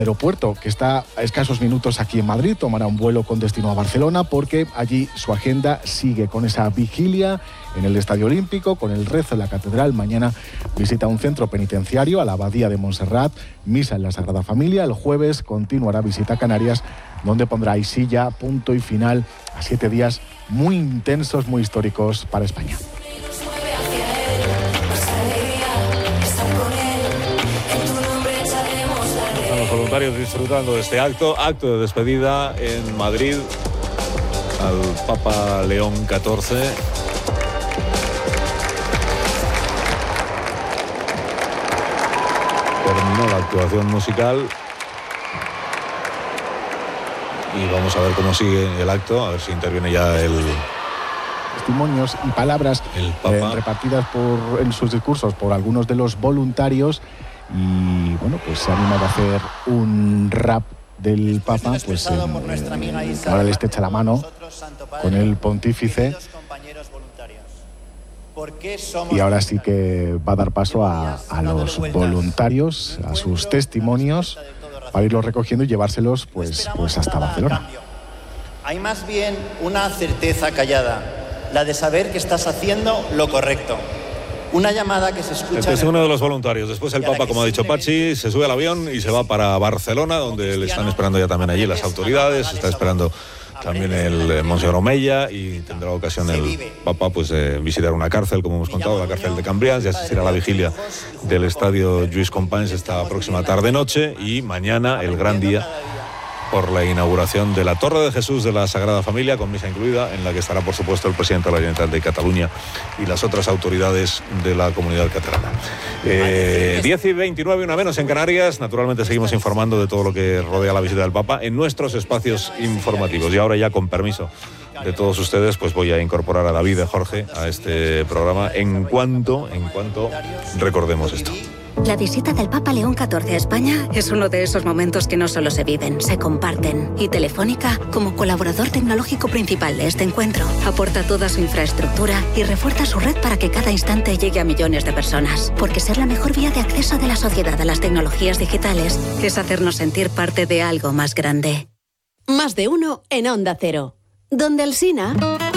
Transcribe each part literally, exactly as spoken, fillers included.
aeropuerto, que está a escasos minutos aquí en Madrid, tomará un vuelo con destino a Barcelona porque allí su agenda sigue con esa vigilia en el Estadio Olímpico, con el rezo en la Catedral. Mañana visita un centro penitenciario, a la Abadía de Montserrat, misa en la Sagrada Familia. El jueves continuará visita a Canarias, donde pondrá ahí sí ya punto y final a siete días muy intensos, muy históricos para España. Voluntarios disfrutando de este acto, acto de despedida en Madrid al Papa León catorce. Terminó la actuación musical y vamos a ver cómo sigue el acto, a ver si interviene ya el... Testimonios y palabras eh, repartidas por, en sus discursos por algunos de los voluntarios. Y bueno, pues se ha animado a hacer un rap del Papa, pues en, eh, ahora le estrecha la mano con el pontífice y ahora sí que va a dar paso a, a los voluntarios, a sus testimonios, para irlos recogiendo y llevárselos pues, pues hasta Barcelona. Hay más bien una certeza callada, la de saber que estás haciendo lo correcto. Una llamada que se escucha... Este es uno de los voluntarios. Después el Papa, como ha dicho Pachi, se sube al avión y se va para Barcelona, donde le están esperando ya también allí las autoridades. Está esperando también el Monseñor Omeya y tendrá ocasión el Papa pues de visitar una cárcel, como hemos contado, la cárcel de Cambrians, y asistirá a la vigilia del estadio Lluís Companys esta próxima tarde-noche, y mañana el gran día por la inauguración de la Torre de Jesús de la Sagrada Familia, con misa incluida, en la que estará, por supuesto, el presidente de la Generalitat de Cataluña y las otras autoridades de la comunidad catalana. Eh, diez y veintinueve, una menos en Canarias. Naturalmente seguimos informando de todo lo que rodea la visita del Papa en nuestros espacios informativos. Y ahora, ya con permiso de todos ustedes, pues voy a incorporar a David y Jorge a este programa en cuanto, en cuanto recordemos esto. La visita del Papa León catorce a España es uno de esos momentos que no solo se viven, se comparten. Y Telefónica, como colaborador tecnológico principal de este encuentro, aporta toda su infraestructura y refuerza su red para que cada instante llegue a millones de personas. Porque ser la mejor vía de acceso de la sociedad a las tecnologías digitales es hacernos sentir parte de algo más grande. Más de uno en Onda Cero. Donde el Sina...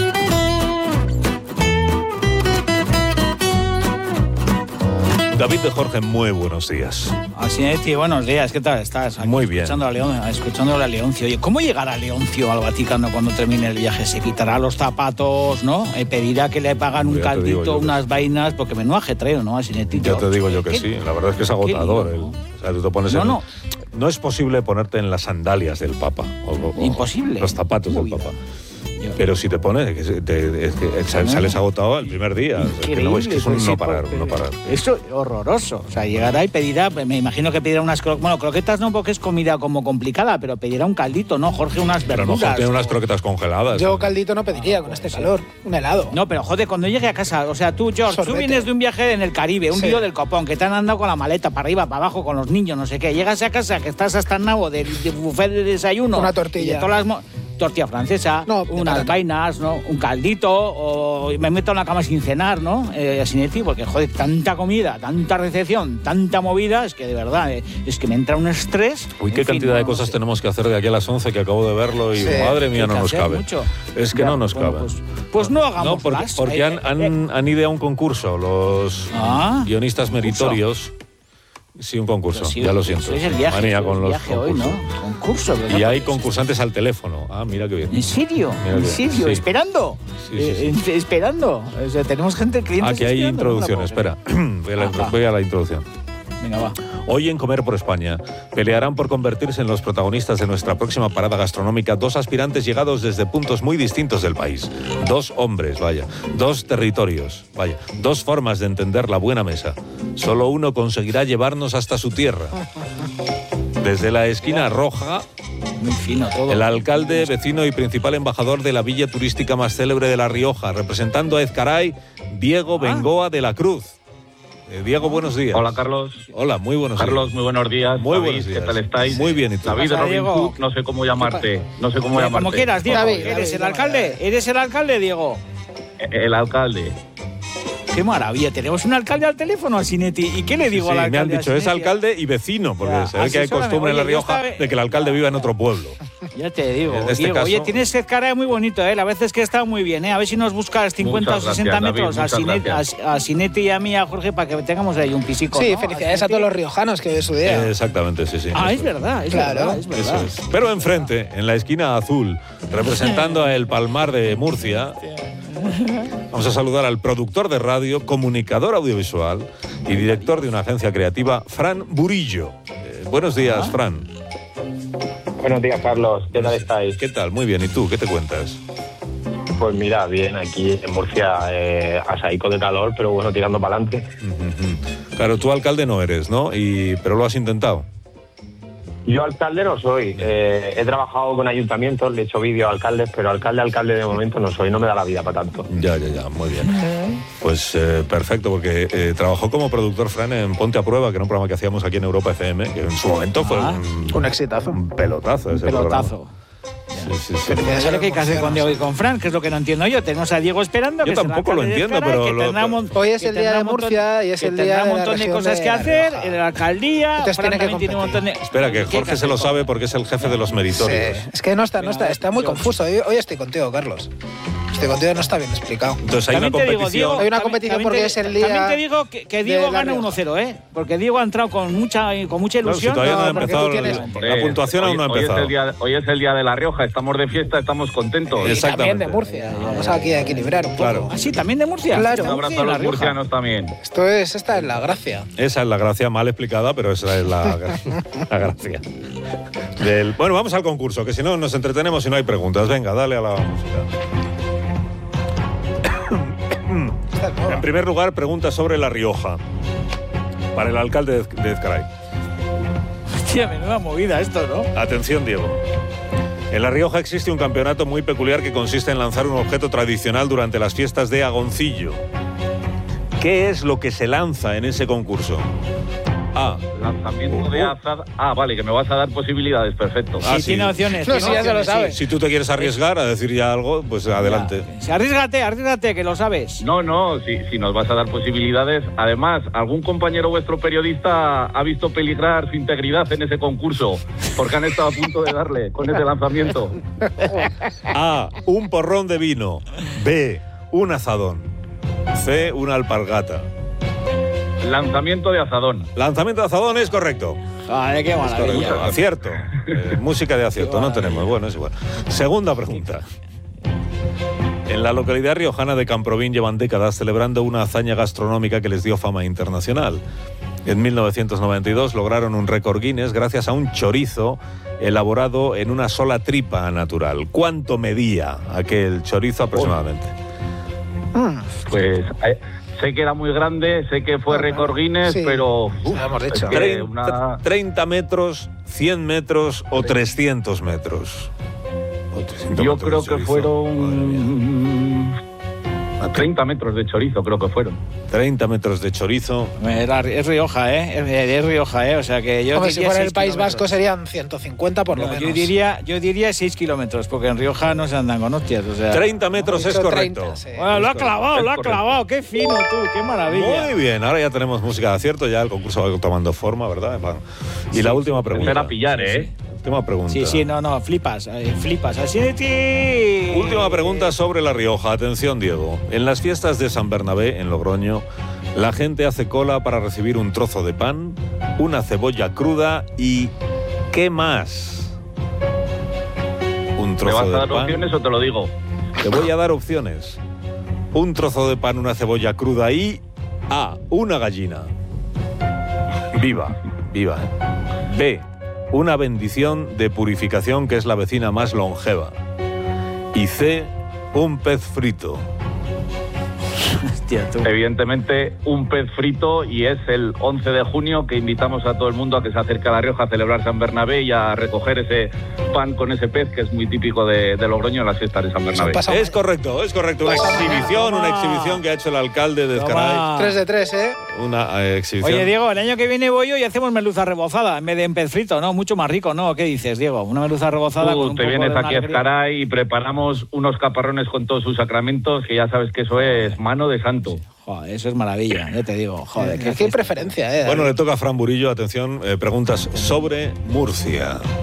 David de Jorge, muy buenos días. Asinetti, buenos días, ¿qué tal estás? Aquí muy bien. Escuchando a, León, escuchando a Leoncio. Oye, ¿cómo llegará Leoncio al Vaticano cuando termine el viaje? ¿Se quitará los zapatos, no? Eh, ¿Pedirá que le pagan un caldito, unas vainas? Porque menudo ajetreo, ¿no, Asinetti? Ya te digo yo que sí, la verdad es que es agotador. El, o sea, tú te pones no, en, no. no es posible ponerte en las sandalias del Papa. O, o, Imposible. Los zapatos del Papa. Pero si te pones, es que, te, es que sales agotado el primer día. Es que, no, es que es un no parar, no parar. Eso es horroroso. O sea, llegará y pedirá, me imagino que pedirá unas croquetas. Bueno, croquetas no, porque es comida como complicada, pero pedirá un caldito, ¿no, Jorge? Unas verduras. Pero no, tiene unas croquetas congeladas. Yo caldito no pediría con este calor. Un helado. No, pero joder, cuando llegue a casa, o sea, tú, George, Sorbete. Tú vienes de un viaje en el Caribe, un sí. Río del Copón, que te han andado con la maleta para arriba, para abajo, con los niños, no sé qué. Llegas a casa, que estás hasta el nabo del de buffet de desayuno. Una tortilla. De todas las tortilla francesa, no, unas vainas, ¿no? Un caldito, o me meto en la cama sin cenar, ¿no? Eh, Asinetti, porque, joder, tanta comida, tanta recepción, tanta movida, es que de verdad, eh, es que me entra un estrés. Uy, qué fin, cantidad no, de cosas no sé. tenemos que hacer de aquí a las once, que acabo de verlo, y sí, madre mía, no nos cabe. Mucho. Es que ya, no nos bueno, cabe. Pues, pues no hagamos no, porque, más. Porque han, han, han ideado un concurso, los ah, guionistas meritorios. Sí, un concurso, sí, ya lo siento. Es el viaje, manía con el los viaje hoy, ¿no? Concurso. Y hay concursantes al teléfono. Ah, mira qué bien. ¿En serio? ¿En serio? Sí. ¿Esperando? Sí, sí, sí. Eh, ¿Esperando? O sea, tenemos gente, clientes Aquí hay introducción, espera. Voy a, la, voy a la introducción. Venga, va. Hoy en Comer por España pelearán por convertirse en los protagonistas de nuestra próxima parada gastronómica dos aspirantes llegados desde puntos muy distintos del país. Dos hombres, vaya. Dos territorios, vaya. Dos formas de entender la buena mesa. Solo uno conseguirá llevarnos hasta su tierra. Desde la esquina roja, muy fino todo. El alcalde, vecino y principal embajador de la villa turística más célebre de La Rioja, representando a Ezcaray, Diego Bengoa de la Cruz. Eh, Diego, buenos días. Hola, Carlos. Hola, muy buenos Carlos, días. muy buenos días. Muy David, buenos días. ¿qué tal estáis? Muy bien, ¿y tú? David Robin Hood, no sé cómo llamarte. No sé cómo llamarte. Como quieras, Diego. David, ¿eres David, el alcalde? ¿Eres el alcalde, Diego? El alcalde. Qué maravilla, tenemos un alcalde al teléfono, Asinetti. ¿Y qué le digo Sí, al alcalde? me han dicho, es Asinetti? alcalde y vecino, porque Ya, se ve que hay asesórame. costumbre en La Oye, yo Rioja estaba- de que el alcalde viva en otro pueblo. Ya te digo, En este Diego, caso- oye, tienes cara de muy bonito, ¿eh? La vez es que está muy bien, ¿eh? A ver si nos buscas cincuenta Muchas o sesenta gracias, metros David, a, muchas Sinetti, gracias. a, a Sinetti y a mí, a Jorge, para que tengamos ahí un pisico. Sí, ¿no? felicidades a todos los riojanos, que hoy es su día. Eh, exactamente, sí, sí. Ah, eso es verdad, es Claro, verdad, es verdad. Eso es. Pero enfrente, en la esquina azul, representando a El Palmar de Murcia, vamos a saludar al productor de radio, comunicador audiovisual y director de una agencia creativa, Fran Burillo. Eh, buenos días, Fran. Buenos días, Carlos. ¿Qué tal estáis? ¿Qué tal? Muy bien. ¿Y tú? ¿Qué te cuentas? Pues mira, bien, aquí en Murcia, eh, asaico de calor, pero bueno, tirando para adelante. Claro, tú alcalde no eres, ¿no? Y, pero lo has intentado. Yo alcalde no soy. Eh, he trabajado con ayuntamientos, le he hecho vídeos a alcaldes, pero alcalde, alcalde de momento no soy. No me da la vida para tanto. Ya, ya, ya. Muy bien. Pues eh, perfecto, porque eh, trabajó como productor, Fran, en Ponte a Prueba, que era un programa que hacíamos aquí en Europa F M, que en su momento fue Ah. un, Un exitazo. un pelotazo ese Pelotazo. programa. Sí, sí, sí. Eso es lo que hay que hacer con Diego y con Fran, que es lo que no entiendo yo. Tenemos a Diego esperando. Yo que será tampoco lo alcalde de entiendo, Ezcaray, pero que lo- tendrá mon- Hoy es que el día tendrá de un montón- Murcia y es que el tendrá día de un la montón de región cosas de que La hacer Rioja. en la alcaldía. Entonces Fran tiene que también tiene un montón de. Espera, que ¿Qué Jorge se lo hacer? sabe porque es el jefe de los meritorios. Sí, es que no está, no está, está muy Diego. confuso. Hoy, hoy estoy contigo, Carlos. Estoy contigo, no está bien explicado. Entonces hay una También te digo, competición. Diego, Hay una también- competición también porque te- es el día También te digo que, que de Diego La gana Rioja. uno cero, ¿eh? Porque Diego ha entrado con mucha, con mucha Claro, si ilusión. todavía no, ha No, porque empezado tú tienes- la, Hombre, la puntuación hoy, aún no ha hoy empezado. Es el día, hoy es el día de La Rioja, estamos de fiesta, estamos contentos. Y también de Exactamente. Murcia. Vamos aquí a equilibrar un poco. Claro. Ah, sí, también de Murcia. Claro. Un De abrazo Murcia y a La los Rioja. murcianos también. Esto es, esta es la gracia. Esa es la gracia mal explicada, pero esa es la, la gracia. Del, bueno, vamos al concurso, que si no nos entretenemos y no hay preguntas. Venga, dale a la música. Esta es nueva. En primer lugar, pregunta sobre La Rioja. Para el alcalde de de Ezcaray. Hostia, menuda movida esto, ¿no? Atención, Diego. En La Rioja existe un campeonato muy peculiar que consiste en lanzar un objeto tradicional durante las fiestas de Agoncillo. ¿Qué es lo que se lanza en ese concurso? A. Lanzamiento de azada. Ah, vale, que me vas a dar posibilidades, perfecto. Ah, Sí, sí. tiene opciones. No, tiene sí, ya se lo opciones, sabe. sí. Si tú te quieres arriesgar a decir ya algo, pues adelante. Sí, Arríesgate, arríesgate, que lo sabes. No, no, si, si nos vas a dar posibilidades. Además, algún compañero vuestro periodista ha visto peligrar su integridad en ese concurso, porque han estado a punto de darle con ese lanzamiento. A. Un porrón de vino. B. Un azadón. C. Una alpargata. Lanzamiento de azadón. Lanzamiento de azadón es correcto. Ay, qué Es maravilla. correcto. Acierto. Eh, música de acierto, no tenemos. Bueno, es igual. Segunda pregunta. En la localidad riojana de Camprovín llevan décadas celebrando una hazaña gastronómica que les dio fama internacional. En mil novecientos noventa y dos lograron un récord Guinness gracias a un chorizo elaborado en una sola tripa natural. ¿Cuánto medía aquel chorizo aproximadamente? Pues eh, sé que era muy grande, sé que fue récord Guinness, Sí, pero sí, lo hemos es dicho. que Trein- una- treinta metros, cien metros o trescientos metros. O trescientos yo metros creo de que chorizo. Madre mía. fueron treinta metros de chorizo, creo que fueron. treinta metros de chorizo. Era- Es Rioja, ¿eh? Es, es Rioja, ¿eh? O sea que yo Hombre, si diría fuera seis el País kilómetros. Vasco serían ciento cincuenta por lo No, menos. yo diría, yo diría seis kilómetros, porque en Rioja no se andan con hostias. O sea. treinta metros es Dicho correcto. treinta, sí. Bueno, lo ha clavado, lo ha Es correcto. clavado. Qué fino tú, qué maravilla. Muy bien, ahora ya tenemos música de acierto, ya el concurso va tomando forma, ¿verdad? Va. Y la última pregunta. Era pillar, ¿eh? Última pregunta. Sí, sí, no, no, flipas, eh, flipas. Así de ti. Última pregunta sobre La Rioja. Atención, Diego. En las fiestas de San Bernabé, en Logroño, la gente hace cola para recibir un trozo de pan, una cebolla cruda y... ¿qué más? Un ¿Me trozo vas a de dar pan. opciones o te lo digo? Te voy a dar opciones. Un trozo de pan, una cebolla cruda y... A. Una gallina. Viva, viva. ¿eh? B. Una bendición de purificación que es la vecina más longeva. Y C. Un pez frito. Hostia, tú. Evidentemente, un pez frito, y es el once de junio que invitamos a todo el mundo a que se acerque a La Rioja a celebrar San Bernabé y a recoger ese pan con ese pez que es muy típico de, de Logroño en las fiestas de San Bernabé. pasa- Es correcto, es correcto. Una Toma. exhibición, una Toma. exhibición que ha hecho el alcalde de Ezcaray. Toma. tres de tres, ¿eh? una eh, exhibición. Oye, Diego, el año que viene voy yo y hacemos merluza rebozada en vez de en pez frito, ¿no? Mucho más rico, ¿no? ¿Qué dices, Diego? Una merluza rebozada Tú con un te poco vienes de aquí a Ezcaray y preparamos unos caparrones con todos sus sacramentos, que ya sabes que eso es mano de santo. Joder, eso es maravilla, ya te digo. Joder, qué, qué preferencia, ¿eh? Bueno, le toca a Fran Burillo, atención, eh, preguntas sobre Murcia.